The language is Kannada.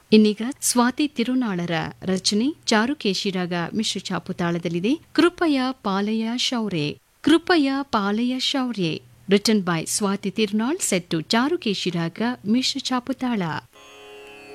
ಇನ್ನೀಗ ಸ್ವಾತಿ ತಿರುನಾಳರ ರಚನೆ ಚಾರುಕೇಶಿರಾಗ ಮಿಶ್ರ ಚಾಪುತಾಳದಲ್ಲಿದೆ. ಕೃಪಯ ಪಾಲಯ ಶೌರ್ಯೆ, ಕೃಪಯ ಪಾಲಯ ಶೌರ್ಯೆ, written by Swati Tirunal, set to ಚಾರುಕೇಶಿರಾಗ Mishra ಚಾಪುತಾಳ.